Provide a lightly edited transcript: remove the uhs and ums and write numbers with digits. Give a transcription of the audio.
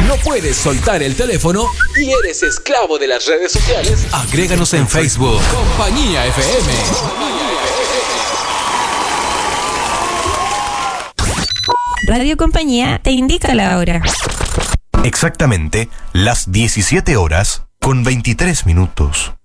¿No puedes soltar el teléfono y eres esclavo de las redes sociales? Agréganos en Facebook. Compañía FM. Radio Compañía te indica la hora. Exactamente las 17 horas con 23 minutos.